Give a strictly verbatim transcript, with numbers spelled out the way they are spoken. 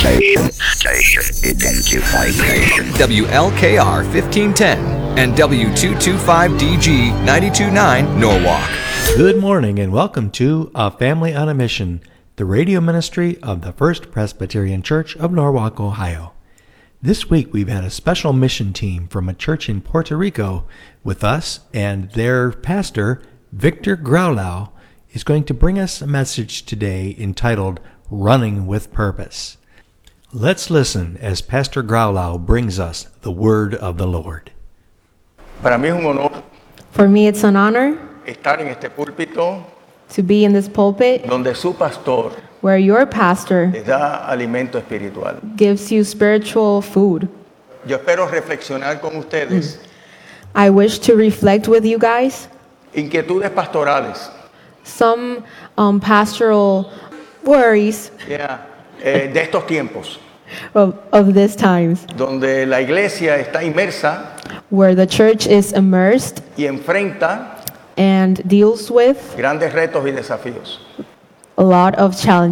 Station, station identification. W L K R fifteen ten and W two twenty-five D G ninety-two point nine Norwalk. Good morning and welcome to A Family on a Mission, the radio ministry of the First Presbyterian Church of Norwalk, Ohio. This week we've had a special mission team from a church in Puerto Rico with us, and their pastor, Victor Graulau, is going to bring us a message today entitled Running with Purpose. Let's listen as Pastor Graulau brings us the word of the Lord. Para mí es un honor For me, it's an honor estar en este púlpito to be in this pulpit donde su pastor where your pastor les da alimento espiritual. gives you spiritual food. Yo espero reflexionar con ustedes I wish to reflect with you guys inquietudes pastorales, some um, pastoral worries yeah, eh, de estos tiempos, of, of this times, donde la iglesia está inmersa where the church is immersed y enfrenta and deals with grandes retos y desafíos. a lot of challenges.